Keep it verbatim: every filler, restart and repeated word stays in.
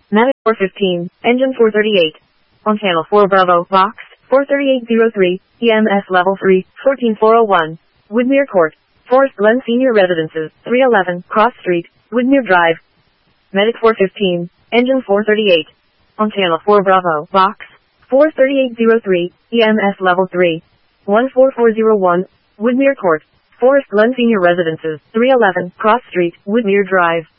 Medic four fifteen, engine four thirty-eight. On channel four Bravo, box, four thirty-eight oh three, E M S level three, fourteen four oh one. Woodmere Court, Forest Glen Senior Residences, three eleven, Cross Street, Woodmere Drive. Medic four fifteen, engine four thirty-eight. On channel four Bravo, box, four thirty-eight oh three, E M S level three, one four four oh one, Woodmere Court, Forest Glen Senior Residences, three eleven, Cross Street, Woodmere Drive.